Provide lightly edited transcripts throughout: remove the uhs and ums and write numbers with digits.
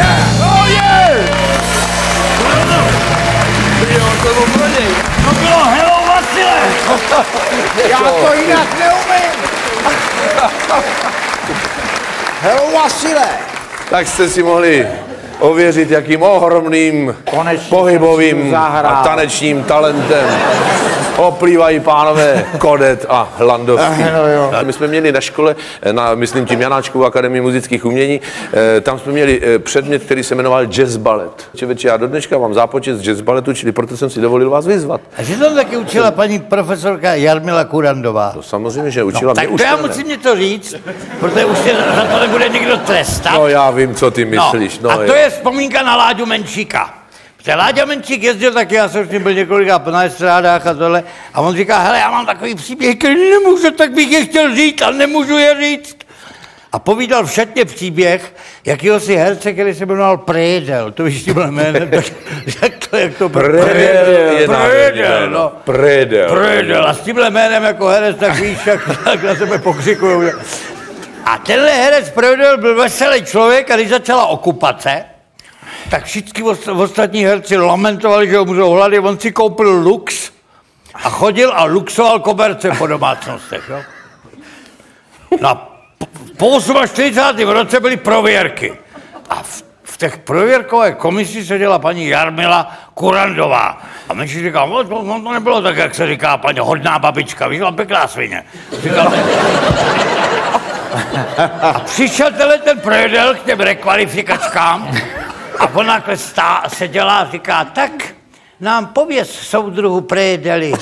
Oh yeah! To bylo Hello Vasile! Já to jinak neumím! Hello Vasile! Tak jste si mohli ověřit, jakým ohromným pohybovým a tanečním talentem oplývají pánové Kodet a Landovský. My jsme měli na škole, myslím tím Janáčkovou akademii muzických umění, tam jsme měli předmět, který se jmenoval jazz ballet. Čeveče, já do dneška mám zápočet z jazz balletu, čili proto jsem si dovolil vás vyzvat. A že tam taky učila paní profesorka Jarmila Kurandová? To samozřejmě, že učila mě tak už. to já musím něco říct, protože už tě za to nebude nikdo trestat. No já vím, co ty myslíš. No, a to je vzpomínka na Láďu Menšíka. Protože Láďa Menšík jezdil taky, já jsem s ním byl několika na estrádách a tohle, a on říká, hele, já mám takový příběh, který nemůžu, tak bych je chtěl říct, ale nemůžu je říct. A povídal všetně příběh jakýho si herce, který se jmenoval Prédel, to víš, tím jménem, jak to Prédel. A s tímhle jménem jako herec, tak víš, jak na sebe pokřikují. A tenhle herec Prédel byl veselý člověk, a když začala okupace, tak všichni ostatní herci lamentovali, že ho můžou hlady, on si koupil lux a chodil a luxoval koberce po domácnostech. Jo? Po 48. roce byly prověrky. A v těch prověrkové komisi seděla paní Jarmila Kurandová. A Menšík říkal, no, to nebylo tak, jak se říká paní hodná babička, víš, byla pěkná svině. Říkal, a přišel ten Prédel k těm rekvalifikačkám a ona seděla a říká, tak nám pověz, soudruhu Prédeli.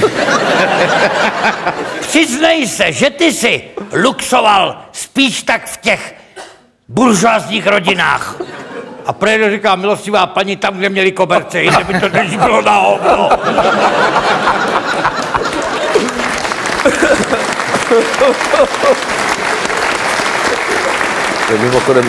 Přiznej se, že ty jsi luxoval spíš tak v těch buržoazních rodinách. A Prédel říká, milostivá paní, tam, kde měli koberce, jinak by to než bylo na hovno. Mimochodem,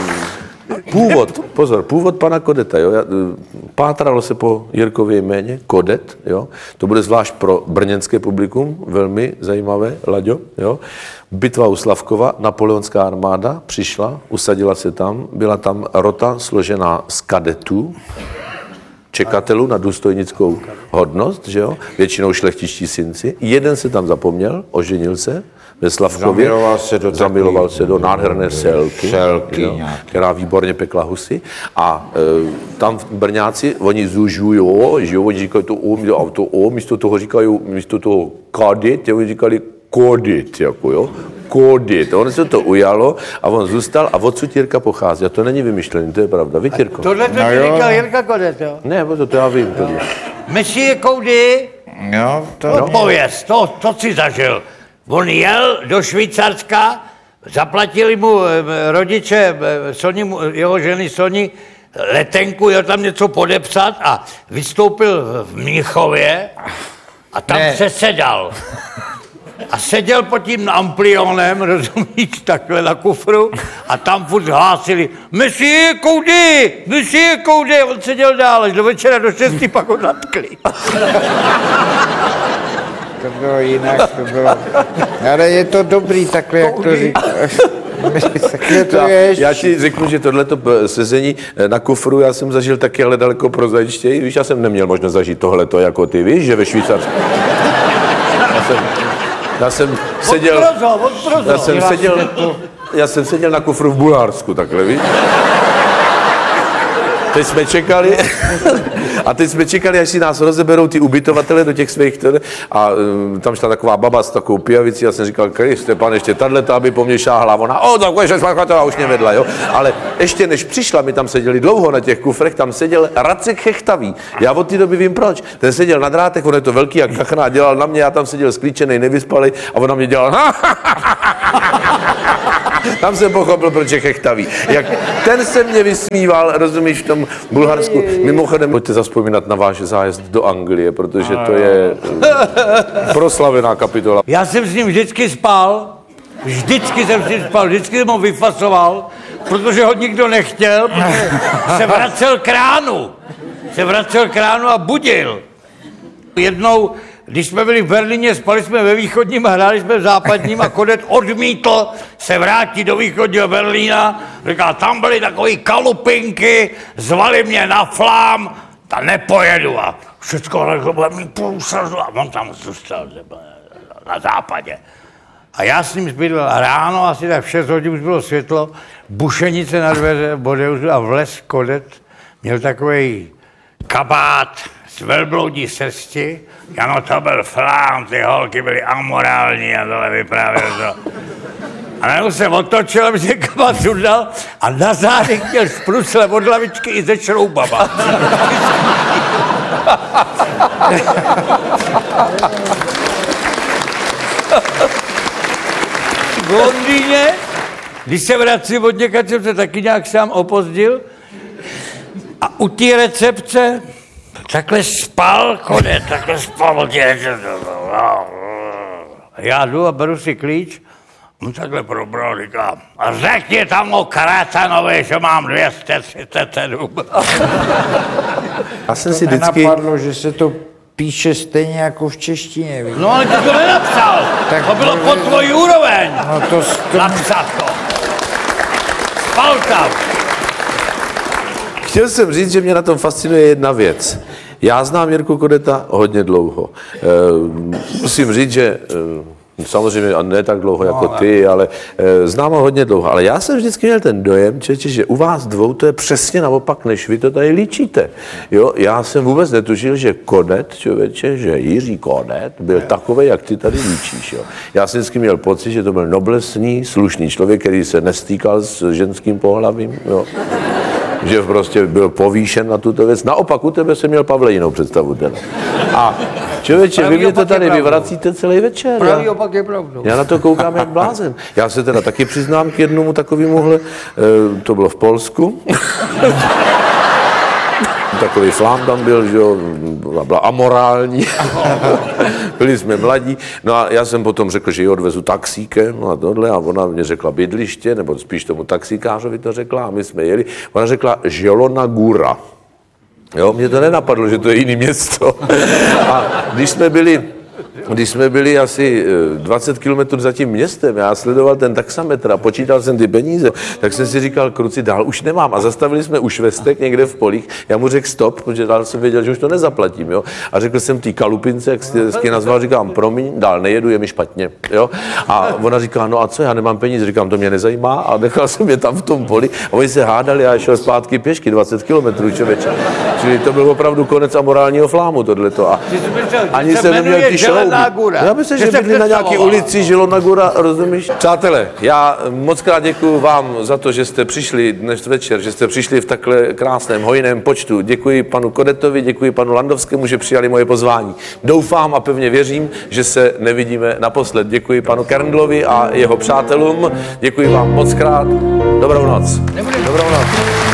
původ pana Kodeta, jo, pátralo se po Jirkově jméně, Kodet, jo, to bude zvlášť pro brněnské publikum, velmi zajímavé, Laďo, jo. Bitva u Slavkova, napoleonská armáda přišla, usadila se tam, byla tam rota složená z kadetů, čekatelů na důstojnickou hodnost, že jo, většinou šlechtičtí synci, jeden se tam zapomněl, oženil se, ve Slavkově, zamiloval se do nádherné selky jo, která výborně pekla husy. A tam Brňáci, oni zužujou, že jo, oni říkají to O, místo toho říkají, místo toho kadit, oni říkali kodit, jako jo, kodit. On se to ujalo a on zůstal a odsud Jirka pochází. A to není vymyšlený, to je pravda. Víte, Jirko? Tohle to říkal Jirka Kodet, jo? Ne, to já vím. Messie Koudy, Jo, to pověz, to si zažil. On jel do Švýcarska, zaplatili mu rodiče jeho ženy Soni letenku, jel tam něco podepsat a vystoupil v Mnichově a tam přesedal. A seděl pod tím amplionem, rozumíš, takhle na kufru a tam furt hlásili Messie Koudy, on seděl dál, až do večera do 6, pak ho natkli. to bylo jinak, to bylo. Ale je to dobrý takhle, jak to říkáš. Já ti řeknu, že tohleto sezení na kufru já jsem zažil taky, ale daleko prozaičtěji. Víš, já jsem neměl možnost zažít tohleto jako ty, víš, že ve Švýcarsku. Já jsem seděl na kufru v Bulharsku, takhle, víš. Teď jsme čekali, až si nás rozeberou ty ubytovatele do těch svých, a tam šla taková baba s takovou pijavicí, já jsem říkal, Kriste, pan, ještě tato, aby po mně šáhla, ona, takové šmachatelá už mě vedla, jo. Ale ještě než přišla, my tam seděli dlouho na těch kufrech, tam seděl Racek Chechtavý. Já od té doby vím proč. Ten seděl na drátech, on je to velký jak kachna, dělal na mě, já tam seděl sklíčenej, nevyspalej a on na mě dělal Tam jsem pochopil, proč je Chechtavý. Jak ten se mě vysmíval, rozumíš, v tom Bulharsku. Mimochodem, pojďte zavzpomínat na váš zájezd do Anglie, protože to je proslavená kapitola. Já jsem s ním vždycky spal, vždycky jsem ho vyfasoval, protože ho nikdo nechtěl, protože se vracel k ránu a budil. Jednou když jsme byli v Berlíně, spali jsme ve východním a hráli jsme v západním a Kodet odmítl se vrátit do východního Berlína. Říkal, tam byly takový kalupinky, zvali mě na Flám, ta nepojedu a všecko bude mít průsazu a on tam zůstal na západě. A já s ním zbydlel a ráno, asi tak v 6 hodin už bylo světlo, bušenice na dveře Bodeuzu a vlez Kodet. Měl takový kabát z velbloudí srsti. Ano, to byl Flám, ty holky byly amorální a tohle vyprávěl to. A najednou se otočil, aby se kabát sundal a na zádech měl šprusle od hlavičky i ze šroubama. V Londýně, když se vracím od někač, jsem se taky nějak sám opozdil a u té recepce takhle spal Kodet, takhle spal. Já jdu a beru si klíč, on takhle probral, říkám, a řekni tam o Kratanovi, že mám 237. Já jsem si vždycky... Nenapadlo, že se to píše stejně jako v češtině, víš? No ale ty to nenapsal, Tak to bylo pod tvojí úroveň. No to Napsat to. Spal tam. Chtěl jsem říct, že mě na tom fascinuje jedna věc. Já znám Jirku Kodeta hodně dlouho. Musím říct, že samozřejmě a ne tak dlouho jako ty, ale znám ho hodně dlouho. Ale já jsem vždycky měl ten dojem, že u vás dvou to je přesně naopak, než vy to tady líčíte. Jo, já jsem vůbec netušil, že Kodet, člověče, že Jiří Kodet byl takovej, jak ty tady líčíš. Jo. Já jsem vždycky měl pocit, že to byl noblesný, slušný člověk, který se nestýkal s ženským pohlavím. Jo. Že prostě byl povýšen na tuto věc. Naopak u tebe jsem měl Pavle jinou představu. Teda. A člověče, vy mě to tady vyvracíte celý večer. Pravý opak je pravdou. Já na to koukám jak blázen. Já se teda taky přiznám k jednomu takovémuhle, to bylo v Polsku. Takový Flám tam byl, že jo, byla amorální. Byli jsme mladí. No a já jsem potom řekl, že ji odvezu taxíkem a tohle a ona mě řekla bydliště, nebo spíš tomu taxikářovi to řekla a my jsme jeli. Ona řekla Zielona Góra. Jo, mě to nenapadlo, že to je jiný město. A když jsme byli asi 20 kilometrů za tím městem, já sledoval ten taxametr a počítal jsem ty peníze, tak jsem si říkal, kruci, dál už nemám. A zastavili jsme u Švestek někde v polích. Já mu řekl stop, protože dál jsem věděl, že už to nezaplatím. Jo? A řekl jsem té kalupince, jak jsi hezky nazval, říkám, promiň, dál nejedu, je mi špatně. Jo? A ona říká, no a co, já nemám peníze, říkám, to mě nezajímá a nechal jsem je tam v tom poli. A oni se hádali a já šel zpátky pěšky 20 kilometrů, člověče. Čili to byl opravdu konec amorálního Flámu, tohleto. A ani jsem neměl ty šrouby. Já myslím, že bydli na nějaké ulici Zielona Góra, rozumíš? Přátelé, já moc krát děkuji vám za to, že jste přišli dnes večer, že jste přišli v takhle krásném, hojném počtu. Děkuji panu Kodetovi, děkuji panu Landovskému, že přijali moje pozvání. Doufám a pevně věřím, že se nevidíme naposled. Děkuji panu Kerndlovi a jeho přátelům. Děkuji vám moc krát. Dobrou noc. Dobrou noc.